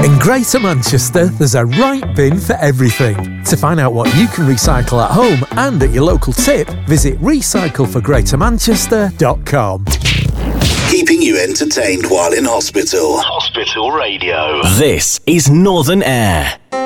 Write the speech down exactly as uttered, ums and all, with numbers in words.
In Greater Manchester, there's a right bin for everything. To find out what you can recycle at home and at your local tip, visit recycle for greater manchester dot com. Keeping you entertained while in hospital. Hospital Radio. This is Northern Air.